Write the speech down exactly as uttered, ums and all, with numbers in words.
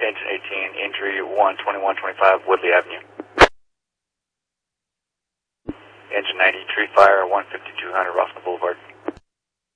Engine eighteen, injury one twenty-one twenty-five Woodley Avenue. Engine ninety, tree fire, one fifty-two hundred Roscoe Boulevard.